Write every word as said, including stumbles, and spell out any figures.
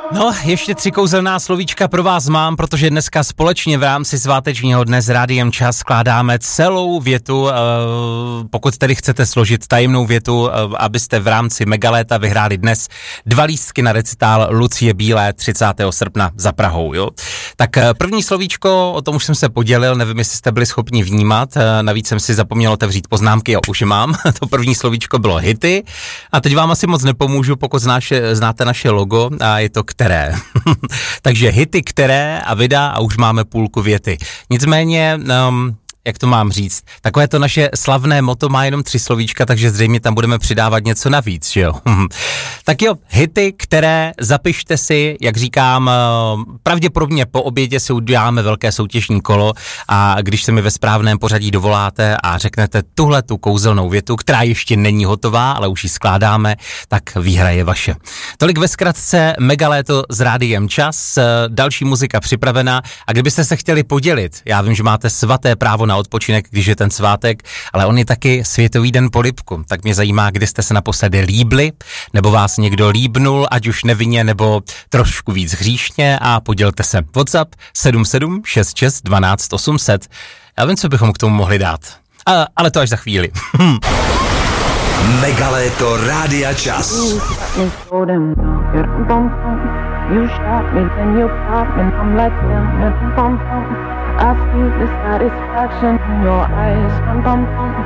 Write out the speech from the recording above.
No, ještě tři kouzelná slovíčka pro vás mám, protože dneska společně v rámci svátečního dne s Rádiem Čas skládáme celou větu, pokud tedy chcete složit tajemnou větu, abyste v rámci Megaléta vyhráli dnes dva lístky na recitál Lucie Bílé třicátého srpna za Prahou, jo. Tak první slovíčko, o tom už jsem se podělil, nevím, jestli jste byli schopni vnímat, navíc jsem si zapomněl otevřít poznámky, jo, už mám. To první slovíčko bylo hity a teď vám asi moc nepomůžu, pokud znáše, znáte naše logo a je to které. Takže hity, které a vida a už máme půlku věty. Nicméně, um, jak to mám říct, takové to naše slavné motto má jenom tři slovíčka, takže zřejmě tam budeme přidávat něco navíc, že jo? Tak jo, hity, které zapište si, jak říkám, pravděpodobně po obědě si uděláme velké soutěžní kolo a když se mi ve správném pořadí dovoláte a řeknete tuhle tu kouzelnou větu, která ještě není hotová, ale už ji skládáme, tak výhra je vaše. Tolik ve zkratce Megaléto s Rádiem Čas, další muzika připravená a kdybyste se chtěli podělit, já vím, že máte svaté právo na odpočinek, když je ten svátek, ale on je taky Světový den polibku. Tak mě zajímá, kdy jste se naposledy líbli, nebo vás někdo líbnul, ať už nevinně, nebo trošku víc hříšně a podělte se. WhatsApp sedm sedm šest šest dvanáct osm set. Já vím, co bychom k tomu mohli dát. A, ale to až za chvíli. Megaléto Rádia Čas. You shot me, then you popped me, I'm like, yeah, bum, bum. I feel the satisfaction in your eyes, bum, bum, bum.